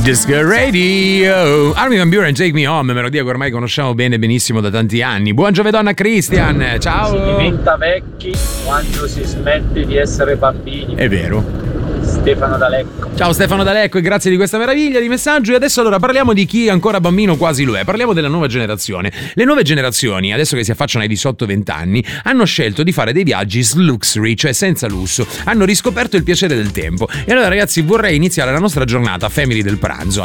Disco Radio, Armin van Buuren, Take Me Home, melodia che ormai conosciamo benissimo da tanti anni. Buon giovedonna Christian, ciao. Si diventa vecchi quando si smette di essere bambini. È vero. Stefano D'Alecco. Ciao Stefano D'Alecco e grazie di questa meraviglia di messaggio. E adesso allora parliamo di chi ancora bambino quasi lo è. Parliamo della nuova generazione. Le nuove generazioni, adesso che si affacciano ai di sotto 20 anni, hanno scelto di fare dei viaggi luxury, cioè senza lusso. Hanno riscoperto il piacere del tempo. E allora ragazzi, vorrei iniziare la nostra giornata Family del pranzo